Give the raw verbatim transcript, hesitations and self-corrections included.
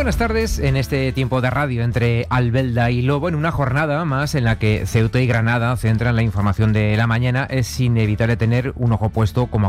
buenas tardes en este tiempo de radio entre Albelda y Lobo, en una jornada más en la que Ceuta y Granada centran la información de la mañana. Es inevitable tener un ojo puesto, como